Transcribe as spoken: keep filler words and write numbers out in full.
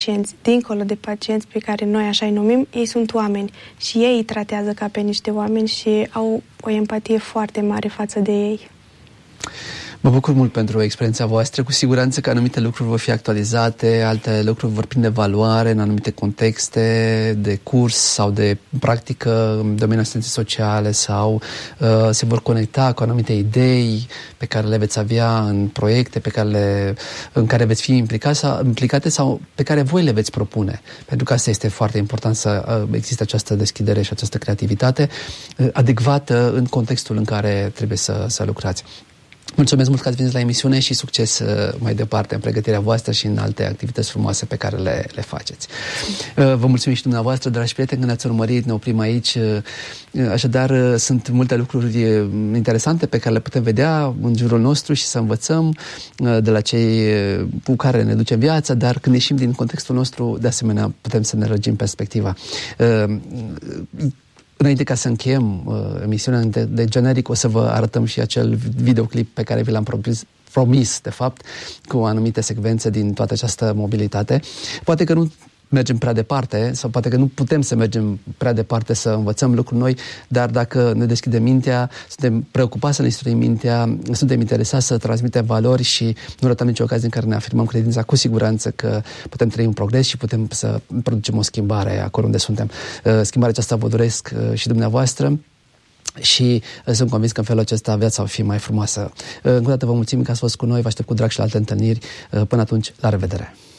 pacienți, dincolo de pacienți pe care noi așa îi numim, ei sunt oameni și ei îi tratează ca pe niște oameni și au o empatie foarte mare față de ei. Mă bucur mult pentru experiența voastră. Cu siguranță că anumite lucruri vor fi actualizate, alte lucruri vor prinde valoare în anumite contexte de curs sau de practică în domeniul asistenței sociale sau uh, se vor conecta cu anumite idei pe care le veți avea în proiecte pe care le, în care veți fi implicați sau, implicate sau pe care voi le veți propune. Pentru că asta este foarte important, să uh, existe această deschidere și această creativitate uh, adecvată în contextul în care trebuie să, să lucrați. Mulțumesc mult că ați venit la emisiune și succes uh, mai departe în pregătirea voastră și în alte activități frumoase pe care le, le faceți. Uh, vă mulțumim și dumneavoastră, dragi prieteni, că ne-ați urmărit, ne oprim aici. Uh, așadar, uh, sunt multe lucruri uh, interesante pe care le putem vedea în jurul nostru și să învățăm uh, de la cei uh, cu care ne ducem viața, dar când ieșim din contextul nostru, de asemenea, putem să ne răgim perspectiva. Uh, Înainte ca să încheiem uh, emisiunea de, de generic, o să vă arătăm și acel videoclip pe care vi l-am promis, promis, de fapt, cu anumite secvențe din toată această mobilitate. Poate că nu mergem prea departe sau poate că nu putem să mergem prea departe să învățăm lucruri noi, dar dacă ne deschidem mintea, suntem preocupați să ne instruim mintea, suntem interesați să transmitem valori și nu ratăm nicio ocazie în care ne afirmăm credința, cu siguranță că putem trăi un progres și putem să producem o schimbare acolo unde suntem. Schimbarea aceasta vă doresc și dumneavoastră și sunt convins că în felul acesta viața va fi mai frumoasă. Încă o dată vă mulțumim că ați fost cu noi, vă aștept cu drag și la alte întâlniri. Până atunci, la revedere!